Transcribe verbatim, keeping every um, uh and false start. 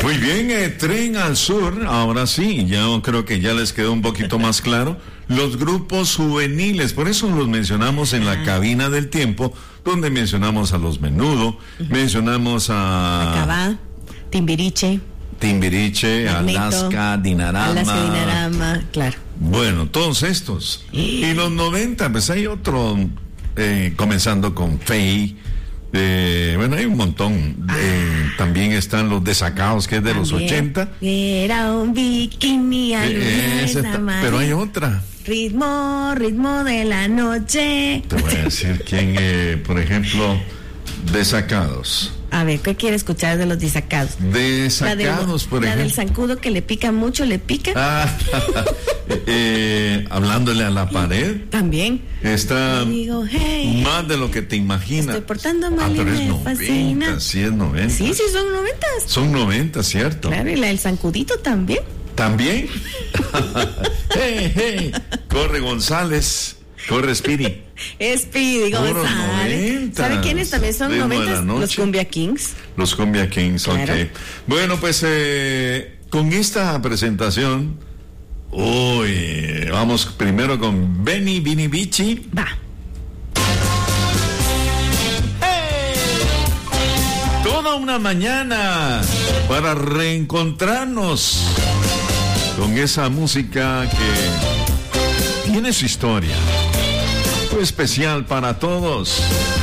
Muy bien, eh, Tren al Sur, ahora sí, ya creo que ya les quedó un poquito más claro. Los grupos juveniles, por eso los mencionamos en la cabina del tiempo, donde mencionamos a Los Menudo, uh-huh. mencionamos a... Acabá, Timbiriche. Timbiriche, Magneto, Alaska, Dinarama. Alaska, Dinarama, claro. Bueno, todos estos. Y los noventa, pues hay otro, eh, comenzando con Faye. Eh, bueno, hay un montón. Ah. Eh, también están los Desacados, que es de también. Los ochenta. Era un bikini a eh, está, pero hay otra. Ritmo, ritmo de la noche. Te voy a decir quién, eh, por ejemplo, Desacados. A ver, ¿qué quiere escuchar de los Desacados? Desacados, por la ejemplo. La del zancudo que le pica mucho, le pica. Ah, eh, hablándole a la pared. También. Está digo, hey, más de lo que te imaginas. Estoy portando mal. Ah, pero y es me fascina. noventa, sí es noventa. Sí, sí, son noventas. Son noventa, ¿cierto? Claro, y la del zancudito también. ¿También? hey, hey, corre González. Corre Speedy. Speedy González. ¿Sabe quiénes también son noventas? Los Cumbia Kings. Los Cumbia Kings, claro. Ok. Bueno, pues eh, con esta presentación, uy, vamos primero con Benny Bini Bichi. Va. ¡Hey! Toda una mañana para reencontrarnos con esa música que tiene su historia. Fue especial para todos.